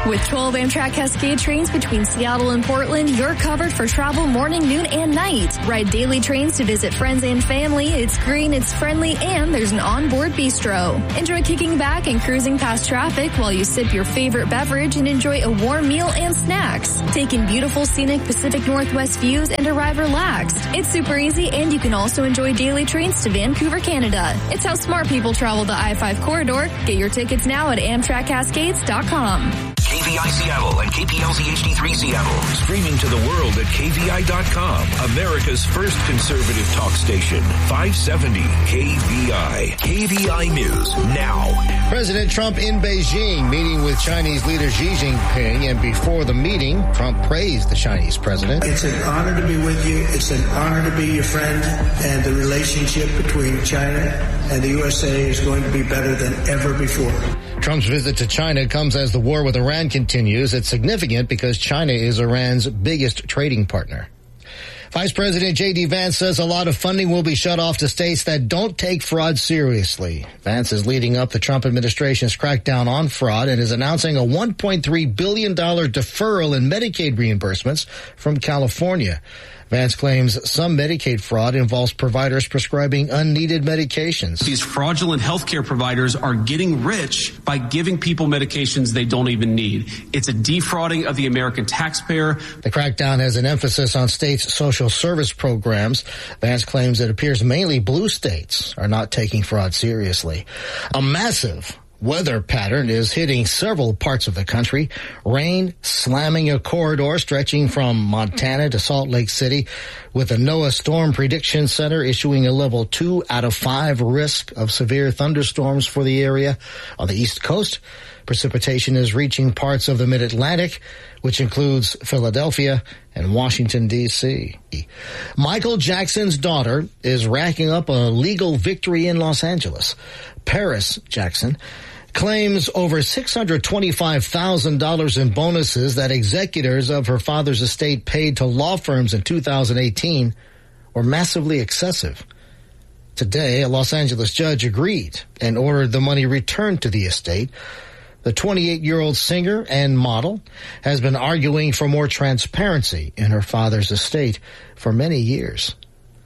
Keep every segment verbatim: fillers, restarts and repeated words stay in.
With twelve Amtrak Cascade trains between Seattle and Portland, you're covered for travel morning, noon, and night. Ride daily trains to visit friends and family. It's green, it's friendly, and there's an onboard bistro. Enjoy kicking back and cruising past traffic while you sip your favorite beverage and enjoy a warm meal and snacks. Take in beautiful scenic Pacific Northwest views and arrive relaxed. It's super easy, and you can also enjoy daily trains to Vancouver, Canada. It's how smart people travel the I five corridor. Get your tickets now at Amtrak Cascades dot com. K V I Seattle and K P L Z H D three Seattle. Streaming to the world at K V I dot com. America's first conservative talk station. five seventy K V I. K V I News now. President Trump in Beijing meeting with Chinese leader Xi Jinping. And before the meeting, Trump praised the Chinese president. It's an honor to be with you. It's an honor to be your friend. And the relationship between China and the U S A is going to be better than ever before. Trump's visit to China comes as the war with Iran continues. It's significant because China is Iran's biggest trading partner. Vice President J D. Vance says a lot of funding will be shut off to states that don't take fraud seriously. Vance is leading up the Trump administration's crackdown on fraud and is announcing a one point three billion dollars deferral in Medicaid reimbursements from California. Vance claims some Medicaid fraud involves providers prescribing unneeded medications. These fraudulent healthcare providers are getting rich by giving people medications they don't even need. It's a defrauding of the American taxpayer. The crackdown has an emphasis on states' social service programs. Vance claims it appears mainly blue states are not taking fraud seriously. A massive weather pattern is hitting several parts of the country. Rain slamming a corridor stretching from Montana to Salt Lake City, with the NOAA Storm Prediction Center issuing a level two out of five risk of severe thunderstorms for the area. On the East Coast, precipitation is reaching parts of the Mid-Atlantic, which includes Philadelphia and Washington, D C Michael Jackson's daughter is racking up a legal victory in Los Angeles. Paris Jackson claims over six hundred twenty-five thousand dollars in bonuses that executors of her father's estate paid to law firms in two thousand eighteen were massively excessive. Today, a Los Angeles judge agreed and ordered the money returned to the estate. The twenty-eight-year-old singer and model has been arguing for more transparency in her father's estate for many years.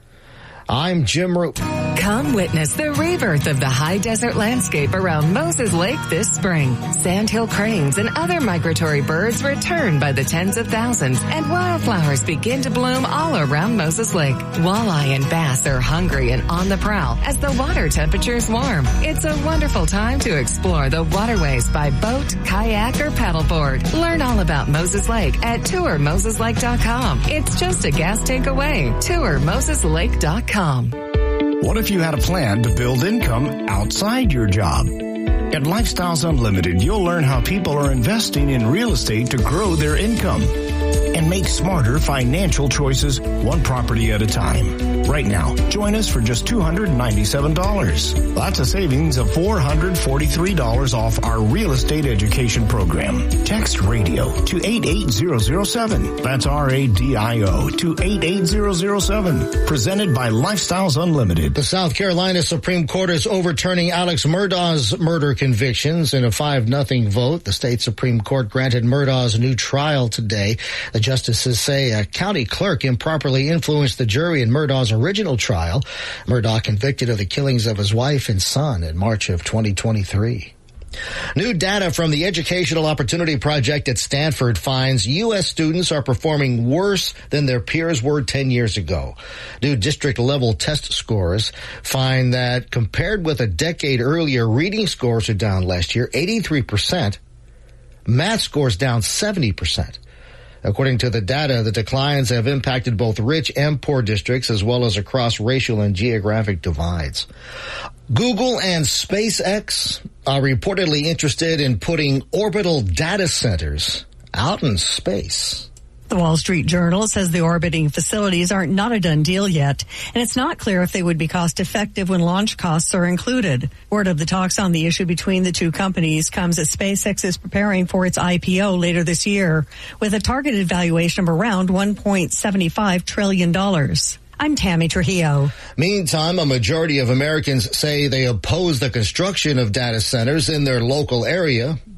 I'm Jim Root. Come witness the rebirth of the high desert landscape around Moses Lake this spring. Sandhill cranes and other migratory birds return by the tens of thousands, and wildflowers begin to bloom all around Moses Lake. Walleye and bass are hungry and on the prowl as the water temperatures warm. It's a wonderful time to explore the waterways by boat, kayak, or paddleboard. Learn all about Moses Lake at tour moses lake dot com. It's just a gas tank away. tour moses lake dot com. What if you had a plan to build income outside your job? At Lifestyles Unlimited, you'll learn how people are investing in real estate to grow their income and make smarter financial choices one property at a time. Right now, join us for just two hundred ninety-seven dollars. That's a savings of four hundred forty-three dollars off our real estate education program. Text radio to eight eight zero zero seven. That's R A D I O to eight eight zero zero seven. Presented by Lifestyles Unlimited. The South Carolina Supreme Court is overturning Alex Murdaugh's murder convictions in a five nothing vote. The state Supreme Court granted Murdaugh's a new trial today. The justices say a county clerk improperly influenced the jury in Murdaugh's original trial. Murdaugh convicted of the killings of his wife and son in March of twenty twenty-three. New data from the Educational Opportunity Project at Stanford finds U S students are performing worse than their peers were ten years ago. New district-level test scores find that compared with a decade earlier, reading scores are down last year eighty-three percent, math scores down seventy percent. According to the data, the declines have impacted both rich and poor districts as well as across racial and geographic divides. Google and SpaceX are reportedly interested in putting orbital data centers out in space. The Wall Street Journal says the orbiting facilities are not a done deal yet, and it's not clear if they would be cost effective when launch costs are included. Word of the talks on the issue between the two companies comes as SpaceX is preparing for its I P O later this year, with a targeted valuation of around one point seven five trillion dollars. I'm Tammy Trujillo. Meantime, a majority of Americans say they oppose the construction of data centers in their local area.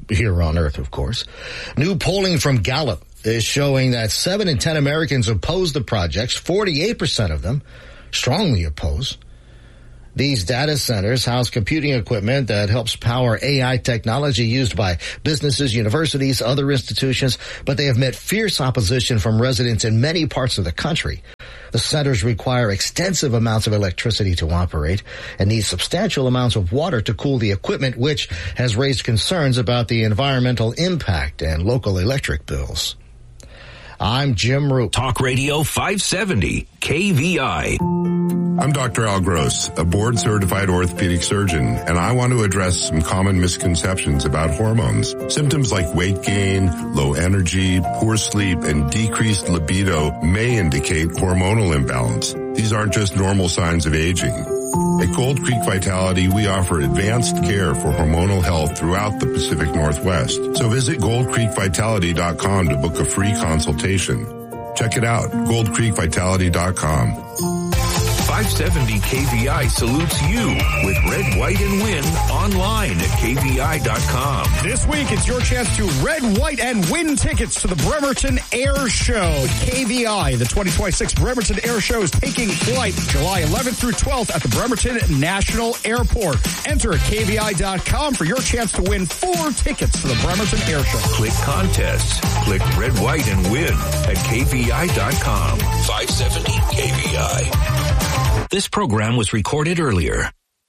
here on Earth, of course. New polling from Gallup is showing that seven in ten Americans oppose the projects. forty-eight percent of them strongly oppose. These data centers house computing equipment that helps power A I technology used by businesses, universities, other institutions, but they have met fierce opposition from residents in many parts of the country. The centers require extensive amounts of electricity to operate and need substantial amounts of water to cool the equipment, which has raised concerns about the environmental impact and local electric bills. I'm Jim Roop. Talk Radio five seventy, K V I. I'm Doctor Al Gross, a board-certified orthopedic surgeon, and I want to address some common misconceptions about hormones. Symptoms like weight gain, low energy, poor sleep, and decreased libido may indicate hormonal imbalance. These aren't just normal signs of aging. At Gold Creek Vitality, we offer advanced care for hormonal health throughout the Pacific Northwest. So visit gold creek vitality dot com to book a free consultation. Check it out, gold creek vitality dot com. five seventy K V I salutes you with Red, White, and Win online at K V I dot com. This week, it's your chance to Red, White, and Win tickets to the Bremerton Air Show. K V I, the twenty twenty-six Bremerton Air Show is taking flight July eleventh through twelfth at the Bremerton National Airport. Enter at K V I dot com for your chance to win four tickets to the Bremerton Air Show. Click contests. Click Red, White, and Win at K V I dot com. five seventy K V I. This program was recorded earlier.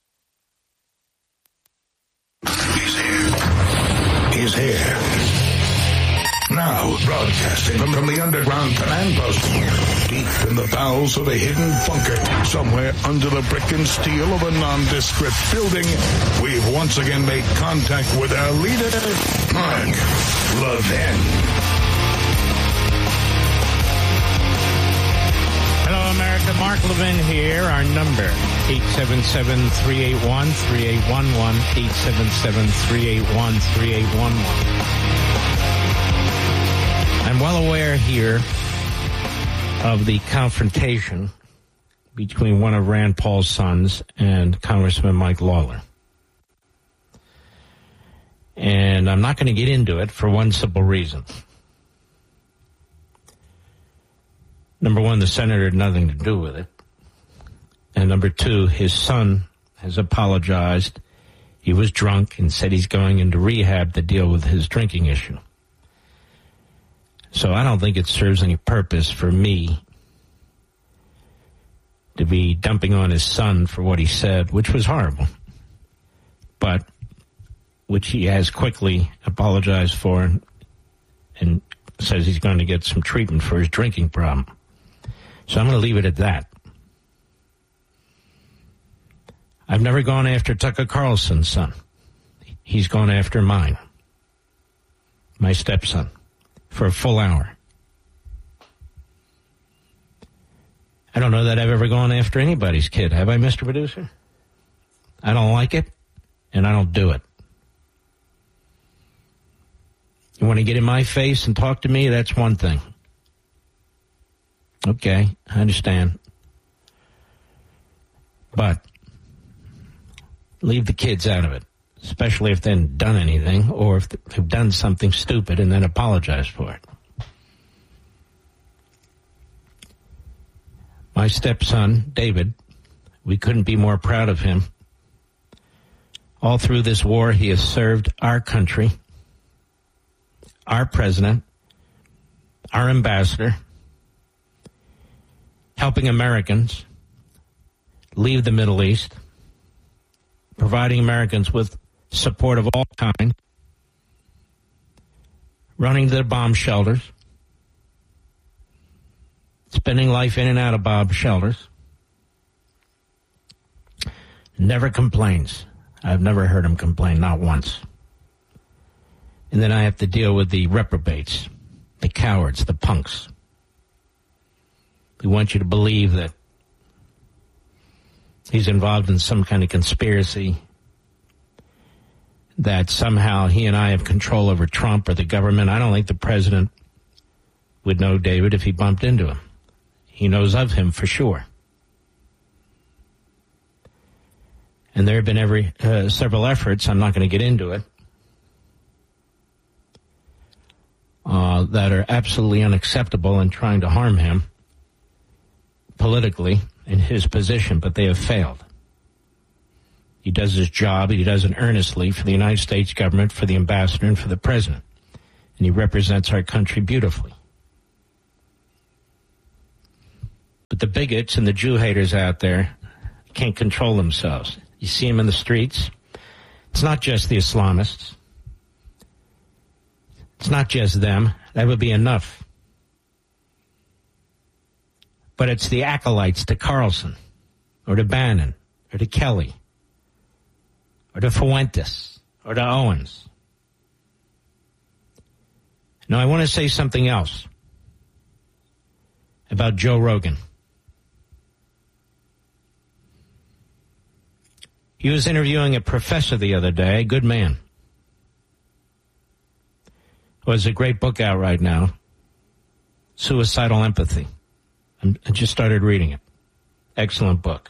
He's here. He's here. Now, broadcasting from, from the underground command post, deep in the bowels of a hidden bunker, somewhere under the brick and steel of a nondescript building, we've once again made contact with our leader, Mark Levin. Hello, America. Mark Levin here. Our number, eight seven seven, three eight one, three eight one one, eight seven seven, three eight one, three eight one one. I'm well aware here of the confrontation between one of Rand Paul's sons and Congressman Mike Lawler. And I'm not going to get into it for one simple reason. Number one, the senator had nothing to do with it. And number two, his son has apologized. He was drunk and said he's going into rehab to deal with his drinking issue. So I don't think it serves any purpose for me to be dumping on his son for what he said, which was horrible, but which he has quickly apologized for and, and says he's going to get some treatment for his drinking problem. So I'm going to leave it at that. I've never gone after Tucker Carlson's son. He's gone after mine, my stepson, for a full hour. I don't know that I've ever gone after anybody's kid. Have I, Mister Producer? I don't like it, and I don't do it. You want to get in my face and talk to me? That's one thing. Okay, I understand. But leave the kids out of it, especially if they haven't done anything or if they've done something stupid and then apologize for it. My stepson, David, we couldn't be more proud of him. All through this war, he has served our country, our president, our ambassador, helping Americans leave the Middle East, providing Americans with support of all kinds, running to the bomb shelters, spending life in and out of bomb shelters, never complains. I've never heard him complain, not once. And then I have to deal with the reprobates, the cowards, the punks. We want you to believe that he's involved in some kind of conspiracy, that somehow he and I have control over Trump or the government. I don't think the president would know David if he bumped into him. He knows of him for sure. And there have been every uh, several efforts, I'm not going to get into it, uh, that are absolutely unacceptable and trying to harm him politically in his position, but they have failed. He does his job. He does it earnestly for the United States government, for the ambassador, and for the president. And he represents our country beautifully. But the bigots and the Jew haters out there can't control themselves. You see them in the streets. It's not just the Islamists. It's not just them. That would be enough. But it's the acolytes to Carlson, or to Bannon, or to Kelly, or to Fuentes, or to Owens. Now, I want to say something else about Joe Rogan. He was interviewing a professor the other day, a good man. There's a great book out right now, Suicidal Empathy. I'm, I just started reading it. Excellent book.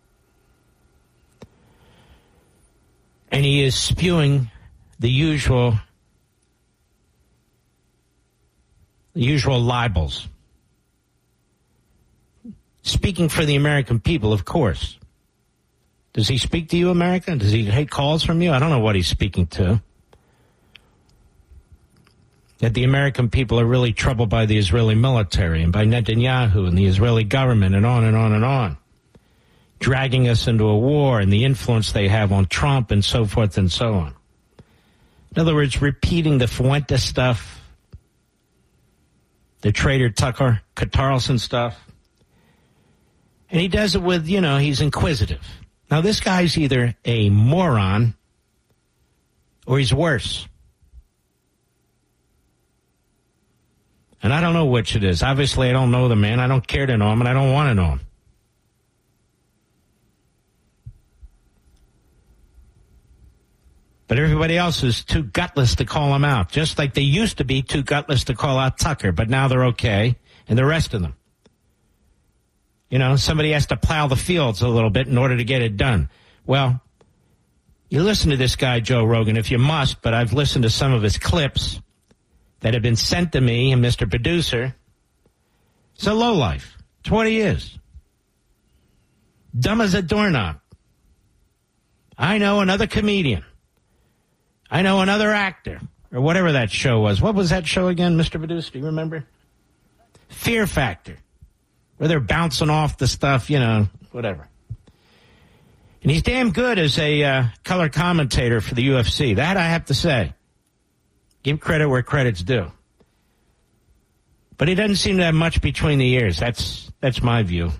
And he is spewing the usual, the usual libels. Speaking for the American people, of course. Does he speak to you, America? Does he take calls from you? I don't know what he's speaking to. That the American people are really troubled by the Israeli military and by Netanyahu and the Israeli government and on and on and on. Dragging us into a war and the influence they have on Trump and so forth and so on. In other words, repeating the Fuentes stuff, the traitor Tucker Carlson stuff. And he does it with, you know, he's inquisitive. Now, this guy's either a moron or he's worse. And I don't know which it is. Obviously, I don't know the man. I don't care to know him, and I don't want to know him. But everybody else is too gutless to call him out, just like they used to be too gutless to call out Tucker, but now they're okay, and the rest of them. You know, somebody has to plow the fields a little bit in order to get it done. Well, you listen to this guy, Joe Rogan, if you must, but I've listened to some of his clips that have been sent to me, and Mister Producer. It's a lowlife. It's what he is. Dumb as a doorknob. I know another comedian. I know another actor, or whatever that show was. What was that show again, Mister Producer? Do you remember? Fear Factor. Where they're bouncing off the stuff, you know, whatever. And he's damn good as a uh, color commentator for the U F C. That I have to say. Give credit where credit's due. But he doesn't seem to have much between the ears. That's that's my view.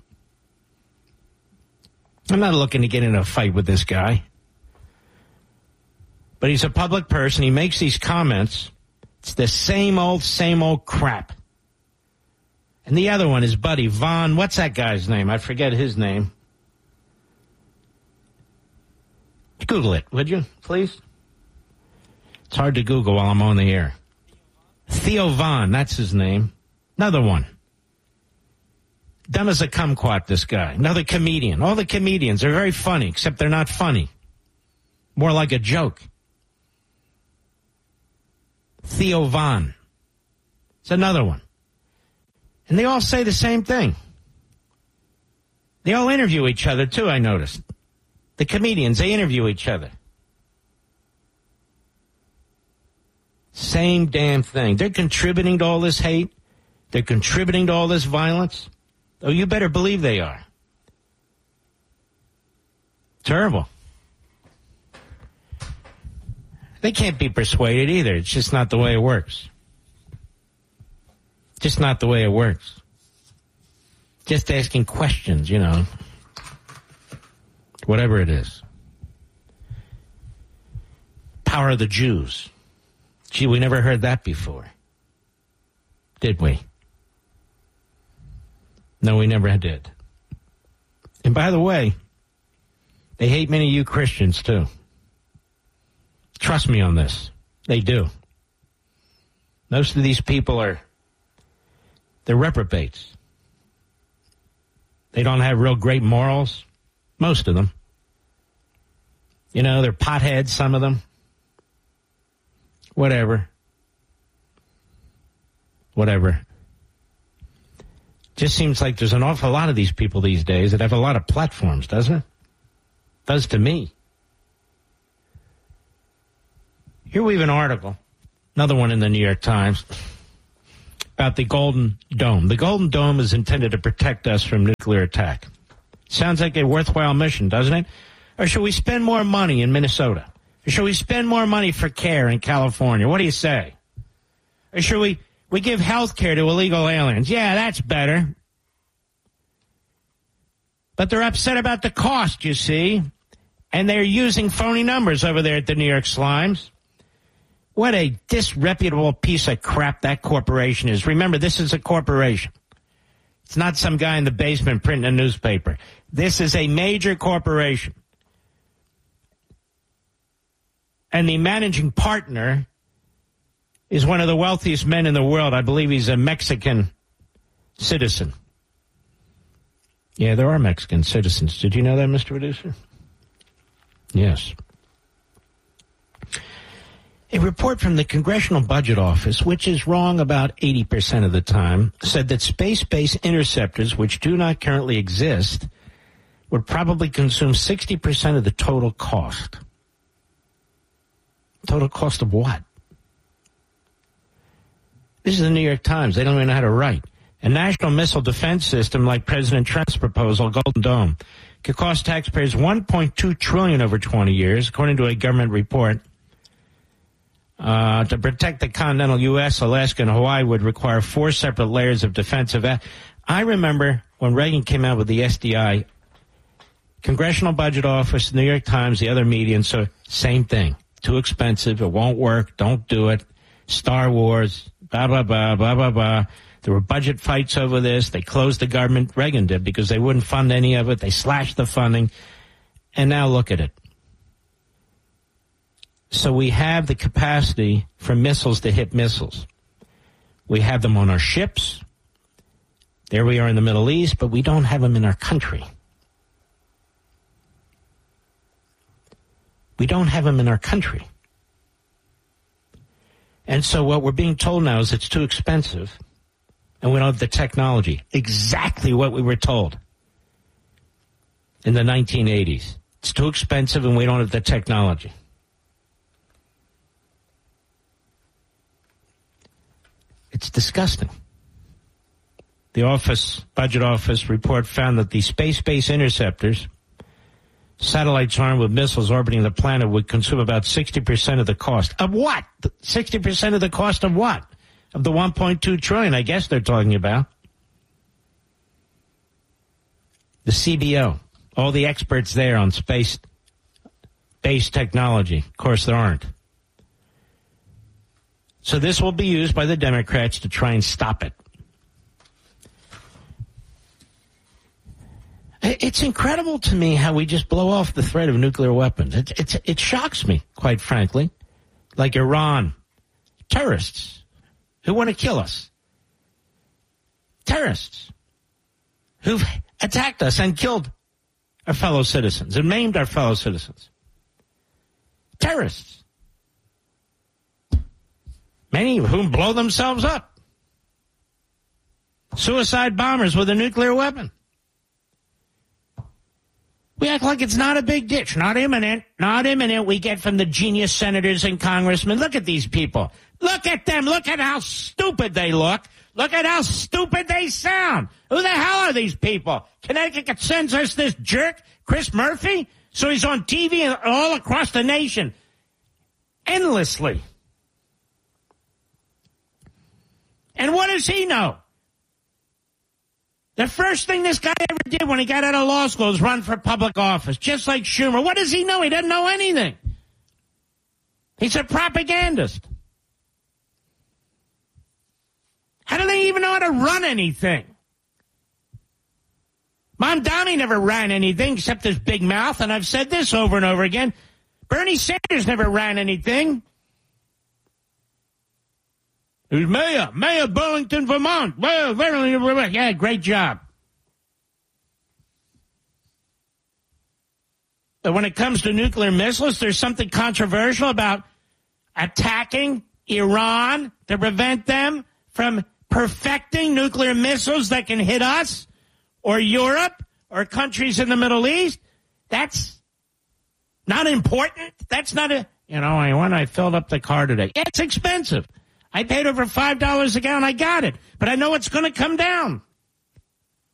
I'm not looking to get in a fight with this guy. But he's a public person. He makes these comments. It's the same old, same old crap. And the other one is Buddy Vaughn. What's that guy's name? I forget his name. Google it, would you, please? It's hard to Google while I'm on the air. Theo Vaughn, that's his name. Another one. Dumb as a kumquat, this guy. Another comedian. All the comedians are very funny, except they're not funny. More like a joke. Theo Vaughn. It's another one. And they all say the same thing. They all interview each other, too, I noticed. The comedians, they interview each other. Same damn thing. They're contributing to all this hate. They're contributing to all this violence. Oh, you better believe they are. Terrible. They can't be persuaded either. It's just not the way it works. Just not the way it works. Just asking questions, you know. Whatever it is. Power of the Jews. Gee, we never heard that before. Did we? No, we never did. And by the way, they hate many of you Christians, too. Trust me on this. They do. Most of these people are, they're reprobates. They don't have real great morals. Most of them. You know, they're potheads, some of them. Whatever. whatever. Just seems like there's an awful lot of these people these days that have a lot of platforms, doesn't it? Does to me. Here we have an article, another one in the New York Times, about the Golden Dome. The Golden Dome is intended to protect us from nuclear attack. Sounds like a worthwhile mission, doesn't it? Or should we spend more money in Minnesota? Or should we spend more money for care in California? What do you say? Or should we, we give health care to illegal aliens? Yeah, that's better. But they're upset about the cost, you see. And they're using phony numbers over there at the New York Slimes. What a disreputable piece of crap that corporation is. Remember, this is a corporation. It's not some guy in the basement printing a newspaper. This is a major corporation. And the managing partner is one of the wealthiest men in the world. I believe he's a Mexican citizen. Yeah, there are Mexican citizens. Did you know that, Mister Producer? Yes. A report from the Congressional Budget Office, which is wrong about eighty percent of the time, said that space-based interceptors, which do not currently exist, would probably consume sixty percent of the total cost. Total cost of what? This is the New York Times. They don't even know how to write. A national missile defense system like President Trump's proposal, Golden Dome, could cost taxpayers one point two trillion dollars over twenty years, according to a government report. Uh, to protect the continental U S, Alaska, and Hawaii would require four separate layers of defensive. A- I remember when Reagan came out with the S D I, Congressional Budget Office, New York Times, the other media, and so same thing. Too expensive. It won't work. Don't do it. Star Wars. Blah, blah, blah, blah, blah, blah. There were budget fights over this. They closed the government. Reagan did because they wouldn't fund any of it. They slashed the funding. And now look at it. So we have the capacity for missiles to hit missiles. We have them on our ships. There we are in the Middle East, but we don't have them in our country. We don't have them in our country. And so what we're being told now is it's too expensive and we don't have the technology. Exactly what we were told in the nineteen eighties. It's too expensive and we don't have the technology. It's disgusting. The office, Budget Office report found that the space-based interceptors, satellites armed with missiles orbiting the planet, would consume about sixty percent of the cost. Of what? sixty percent of the cost of what? Of the one point two trillion dollars, I guess they're talking about. The C B O, all the experts there on space-based technology. Of course, there aren't. So this will be used by the Democrats to try and stop it. It's incredible to me how we just blow off the threat of nuclear weapons. It, it's, it shocks me, quite frankly. Like Iran. Terrorists who want to kill us. Terrorists who've attacked us and killed our fellow citizens and maimed our fellow citizens. Terrorists. Many of whom blow themselves up. Suicide bombers with a nuclear weapon. We act like it's not a big deal. It's not imminent. Not imminent. We get from the genius senators and congressmen. Look at these people. Look at them. Look at how stupid they look. Look at how stupid they sound. Who the hell are these people? Connecticut sends us this jerk, Chris Murphy, so he's on T V all across the nation. Endlessly. And what does he know? The first thing this guy ever did when he got out of law school was run for public office, just like Schumer. What does he know? He doesn't know anything. He's a propagandist. How do they even know how to run anything? Mamdani never ran anything except his big mouth, and I've said this over and over again. Bernie Sanders never ran anything. Who's mayor? Mayor of Burlington, Vermont. Well, very, yeah, great job. But when it comes to nuclear missiles, there's something controversial about attacking Iran to prevent them from perfecting nuclear missiles that can hit us or Europe or countries in the Middle East? That's not important. That's not a, you know, I when I filled up the car today. It's expensive. I paid over five dollars a gallon. I got it. But I know it's going to come down.